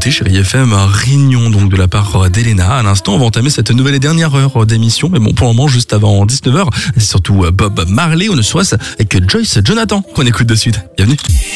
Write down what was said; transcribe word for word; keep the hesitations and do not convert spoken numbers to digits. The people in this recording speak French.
écoutez Chérie F M Réunion donc de la part d'Elena. À l'instant, on va entamer cette nouvelle et dernière heure d'émission. Mais bon, pour le moment, juste avant dix-neuf heures, c'est surtout Bob Marley, on ne soit avec Joyce Jonathan qu'on écoute de suite. Bienvenue.